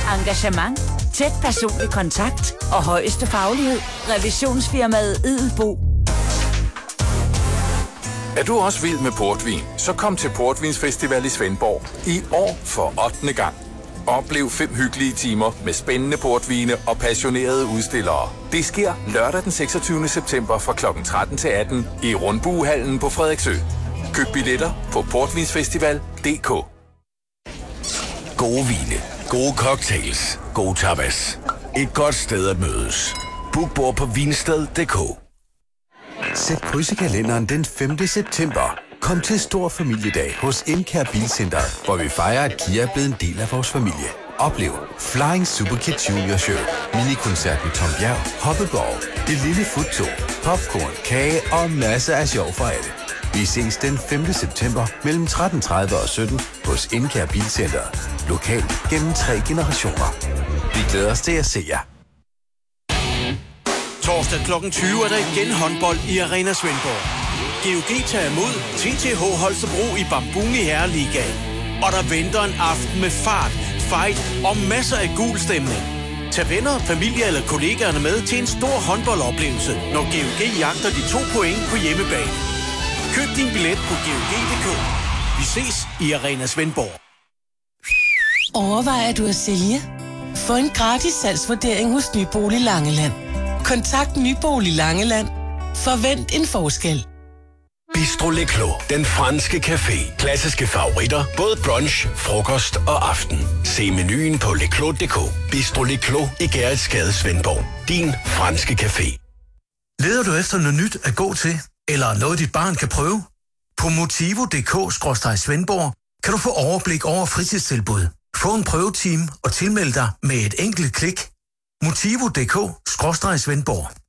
Engagement, tæt personlig kontakt og højeste faglighed. Revisionsfirmaet Edelbo. Er du også vild med portvin? Så kom til Portvinsfestival i Svendborg i år for 8. gang. Oplev 5 hyggelige timer med spændende portvine og passionerede udstillere. Det sker lørdag den 26. september fra kl. 13 til 18 i Rundbuehallen på Frederiksø. Køb billetter på portvinsfestival.dk. Gode vine, gode cocktails, gode tapas. Et godt sted at mødes. Book bord på vinsted.dk. Sæt kryds i kalenderen den 5. september. Kom til stor familiedag hos Enkær Bilcenter, hvor vi fejrer, at Kia er blevet en del af vores familie. Oplev Flying Superkids Junior Show, minikoncert med Tom Bjerg, Hoppeborg, Det Lille Futtog, popcorn, kage og masser af sjov for alle. Vi ses den 5. september mellem 13.30 og 17 hos Enkær Bilcenter. Lokalt gennem 3 generationer. Vi glæder os til at se jer. Torsdag kl. 20 er der igen håndbold i Arena Svendborg. GOG tager imod TTH Holstebro i Bambuni Herreligaen. Og der venter en aften med fart, fight og masser af gul stemning. Tag venner, familie eller kollegaerne med til en stor håndboldoplevelse, når GOG jagter de 2 point på hjemmebane. Køb din billet på GOG.dk. Vi ses i Arena Svendborg. Overvejer du at sælge? Få en gratis salgsvurdering hos Nybolig Langeland. Kontakt Nybolig Langeland. Forvent en forskel. Bistro Le Clos, den franske café. Klassiske favoritter, både brunch, frokost og aften. Se menuen på leclos.dk. Bistro Le Clos i Gerritsgade, Svendborg. Din franske café. Leder du efter noget nyt at gå til? Eller noget, dit barn kan prøve? På motivo.dk/Svendborg kan du få overblik over fritidstilbud. Få en prøvetime og tilmelde dig med et enkelt klik. Motivo.dk/Svendborg.